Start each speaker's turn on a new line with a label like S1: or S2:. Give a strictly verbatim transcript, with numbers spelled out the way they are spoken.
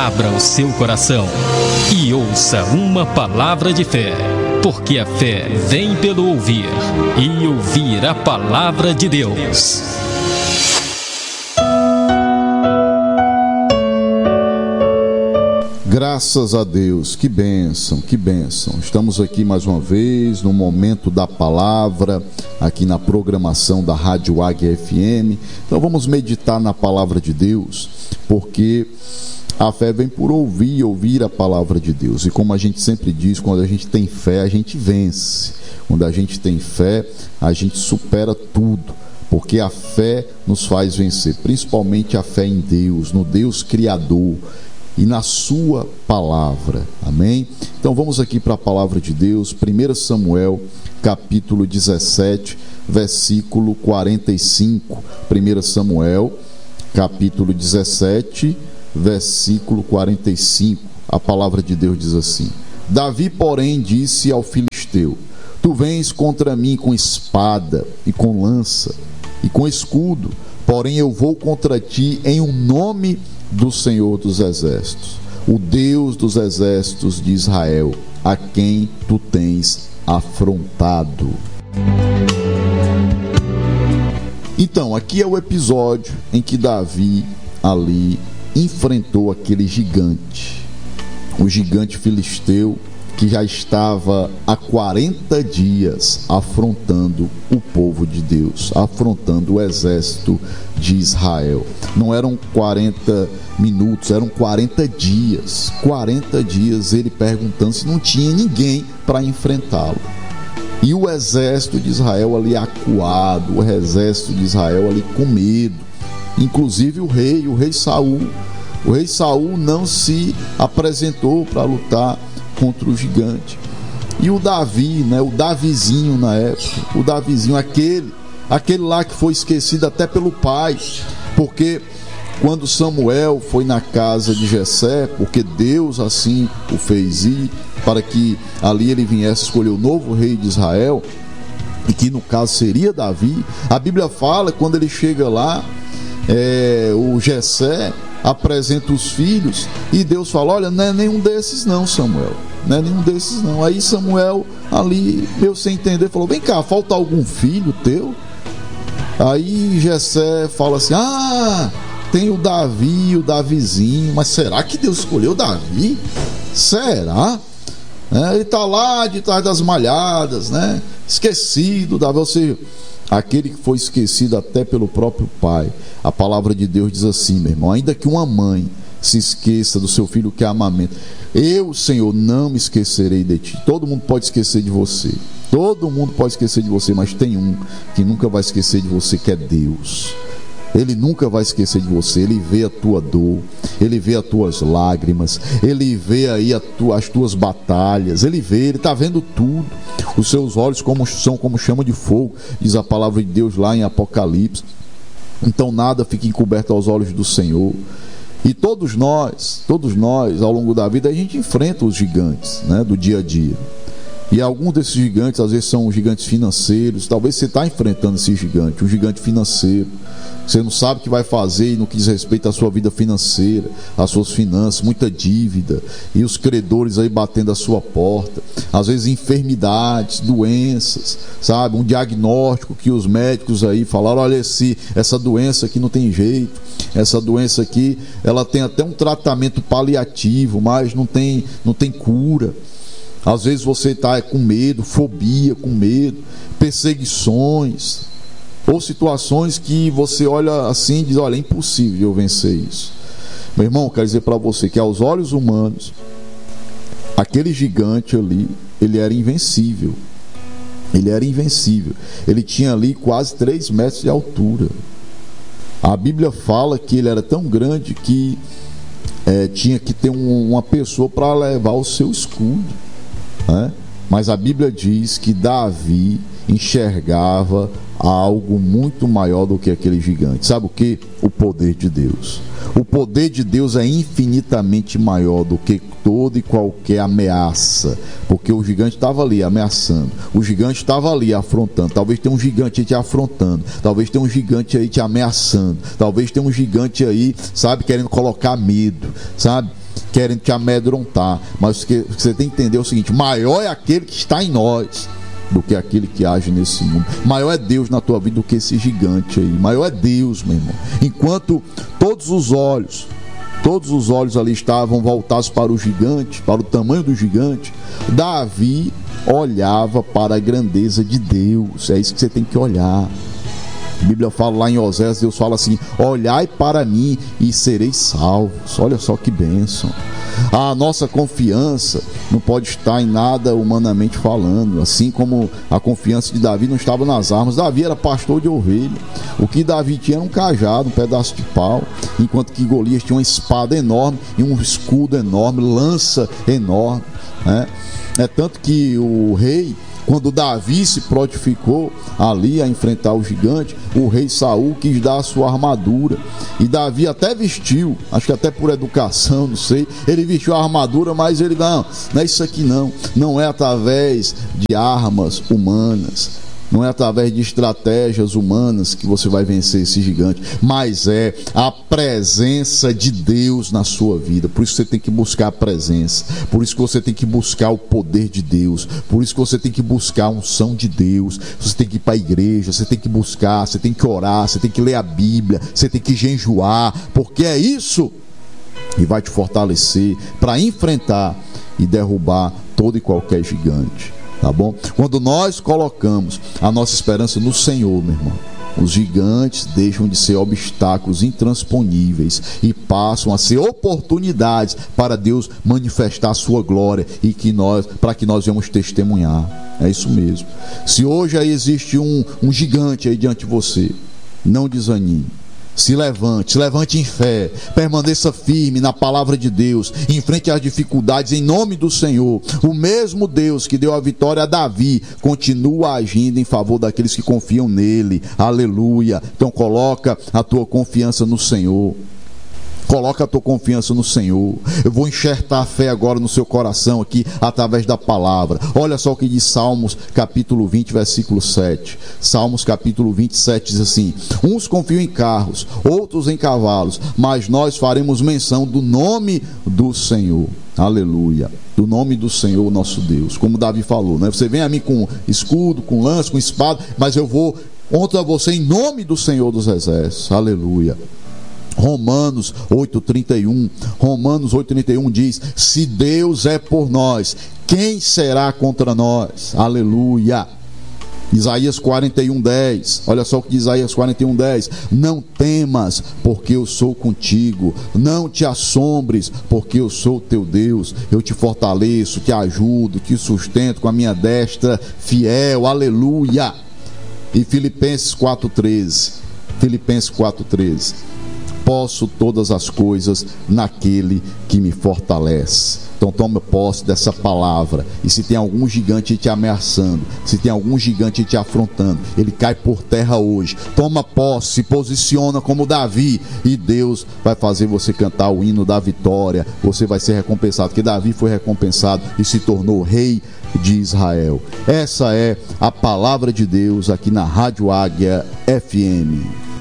S1: abra o seu coração e ouça uma palavra de fé, porque a fé vem pelo ouvir, e ouvir a palavra de Deus.
S2: Graças a Deus, que bênção, que bênção. Estamos aqui mais uma vez no momento da palavra, aqui na programação da Rádio Águia F M. Então vamos meditar na palavra de Deus, porque a fé vem por ouvir, ouvir a palavra de Deus. E como a gente sempre diz, quando a gente tem fé, a gente vence. Quando a gente tem fé, a gente supera tudo, porque a fé nos faz vencer, principalmente a fé em Deus, no Deus Criador e na sua palavra, amém? Então vamos aqui para a palavra de Deus, primeiro Samuel, capítulo dezessete, versículo quarenta e cinco. primeiro Samuel, capítulo dezessete, versículo quarenta e cinco. A palavra de Deus diz assim: Davi, porém, disse ao filisteu: Tu vens contra mim com espada e com lança e com escudo, porém eu vou contra ti em um nome do Senhor dos Exércitos, o Deus dos Exércitos de Israel, a quem tu tens afrontado. Então, aqui é o episódio em que Davi ali enfrentou aquele gigante, o gigante filisteu, que já estava há quarenta dias afrontando o povo de Deus, afrontando o exército de Israel. Não eram quarenta minutos, eram quarenta dias. quarenta dias ele perguntando se não tinha ninguém para enfrentá-lo. E o exército de Israel ali acuado, o exército de Israel ali com medo. Inclusive o rei, o rei Saul. O rei Saul não se apresentou para lutar contra o gigante. E o Davi, né, o Davizinho na época, o Davizinho, aquele, aquele lá que foi esquecido até pelo pai, porque quando Samuel foi na casa de Jessé, porque Deus assim o fez ir, para que ali ele viesse escolher o novo rei de Israel, e que no caso seria Davi, a Bíblia fala, quando ele chega lá, é, o Jessé apresenta os filhos e Deus fala: olha, não é nenhum desses não, Samuel, não é nenhum desses não. Aí Samuel ali, eu sem entender, falou: vem cá, falta algum filho teu? Aí Jessé fala assim: ah, tem o Davi, o Davizinho. Mas será que Deus escolheu Davi? Será? É, ele está lá de trás das malhadas, né? Esquecido, Davi, ou seja, aquele que foi esquecido até pelo próprio pai. A palavra de Deus diz assim, meu irmão: ainda que uma mãe se esqueça do seu filho que amamenta, eu, Senhor, não me esquecerei de ti. Todo mundo pode esquecer de você, todo mundo pode esquecer de você, mas tem um que nunca vai esquecer de você, que é Deus. Ele nunca vai esquecer de você. Ele vê a tua dor, ele vê as tuas lágrimas, ele vê aí a tu, as tuas batalhas, ele vê, ele está vendo tudo. Os seus olhos como, são como chama de fogo, diz a palavra de Deus lá em Apocalipse. Então nada fica encoberto aos olhos do Senhor. E todos nós, todos nós ao longo da vida a gente enfrenta os gigantes, né, do dia a dia. E alguns desses gigantes às vezes são gigantes financeiros. Talvez você está enfrentando esse gigante, um gigante financeiro. Você não sabe o que vai fazer no que diz respeito à sua vida financeira, às suas finanças, muita dívida, e os credores aí batendo a sua porta. Às vezes enfermidades, doenças, sabe? Um diagnóstico que os médicos aí falaram: olha, esse, essa doença aqui não tem jeito, essa doença aqui, ela tem até um tratamento paliativo, mas não tem, não tem cura. Às vezes você está com medo, fobia, com medo, perseguições, ou situações que você olha assim e diz: olha, é impossível eu vencer isso. Meu irmão, quero dizer para você que aos olhos humanos, aquele gigante ali, ele era invencível. Ele era invencível. Ele tinha ali quase três metros de altura. A Bíblia fala que ele era tão grande que é, tinha que ter um, uma pessoa para levar o seu escudo, né? Mas a Bíblia diz que Davi enxergava algo muito maior do que aquele gigante. Sabe o que? O poder de Deus. O poder de Deus é infinitamente maior do que toda e qualquer ameaça, porque o gigante estava ali ameaçando, o gigante estava ali afrontando. Talvez tenha um gigante aí te afrontando, talvez tenha um gigante aí te ameaçando, talvez tenha um gigante aí, sabe, querendo colocar medo, sabe? querem te amedrontar, mas o que você tem que entender é o seguinte: maior é aquele que está em nós do que aquele que age nesse mundo. Maior é Deus na tua vida do que esse gigante aí. Maior é Deus, meu irmão. Enquanto todos os olhos Todos os olhos ali estavam voltados para o gigante, para o tamanho do gigante, Davi olhava para a grandeza de Deus. É isso que você tem que olhar. A Bíblia fala lá em Oséias, Deus fala assim: olhai para mim e sereis salvos. Olha só que bênção. A nossa confiança não pode estar em nada humanamente falando, assim como a confiança de Davi não estava nas armas. Davi era pastor de ovelha. O que Davi tinha era um cajado, um pedaço de pau, enquanto que Golias tinha uma espada enorme e um escudo enorme, lança enorme, né? É tanto que o rei, quando Davi se prontificou ali a enfrentar o gigante, o rei Saul quis dar a sua armadura, e Davi até vestiu, acho que até por educação, não sei, ele vestiu a armadura, mas ele não, não é isso aqui não, não é através de armas humanas, não é através de estratégias humanas que você vai vencer esse gigante, mas é a presença de Deus na sua vida. Por isso você tem que buscar a presença, por isso que você tem que buscar o poder de Deus, por isso que você tem que buscar a unção de Deus. Você tem que ir para a igreja, você tem que buscar, você tem que orar, você tem que ler a Bíblia, você tem que jejuar, porque é isso que vai te fortalecer para enfrentar e derrubar todo e qualquer gigante. Tá bom? Quando nós colocamos a nossa esperança no Senhor, meu irmão, os gigantes deixam de ser obstáculos intransponíveis e passam a ser oportunidades para Deus manifestar a sua glória e que nós, para que nós venhamos testemunhar. É isso mesmo. Se hoje aí existe um, um gigante aí diante de você, não desanime. Se levante, se levante em fé, permaneça firme na palavra de Deus, enfrente as dificuldades em nome do Senhor. O mesmo Deus que deu a vitória a Davi continua agindo em favor daqueles que confiam nele. Aleluia. Então coloca a tua confiança no Senhor. Coloca a tua confiança no Senhor. Eu vou enxertar a fé agora no seu coração aqui, através da palavra. Olha só o que diz Salmos capítulo vinte, versículo sete. Salmos capítulo vinte e sete diz assim: uns confiam em carros, outros em cavalos, mas nós faremos menção do nome do Senhor. Aleluia. Do nome do Senhor nosso Deus. Como Davi falou, né? Você vem a mim com escudo, com lança, com espada, mas eu vou contra você em nome do Senhor dos Exércitos. Aleluia. Romanos oito, trinta e um. Romanos oito, trinta e um diz: se Deus é por nós, quem será contra nós? Aleluia. Isaías quarenta e um, dez. Olha só o que diz Isaías quarenta e um, dez. Não temas, porque eu sou contigo. Não te assombres, porque eu sou teu Deus. Eu te fortaleço, te ajudo, te sustento com a minha destra fiel. Aleluia. E Filipenses quatro, treze. Filipenses quatro, treze. Posso todas as coisas naquele que me fortalece. Então toma posse dessa palavra. E se tem algum gigante te ameaçando, se tem algum gigante te afrontando, ele cai por terra hoje. Toma posse, se posiciona como Davi, e Deus vai fazer você cantar o hino da vitória. Você vai ser recompensado, porque Davi foi recompensado e se tornou rei de Israel. Essa é a palavra de Deus aqui na Rádio Águia F M.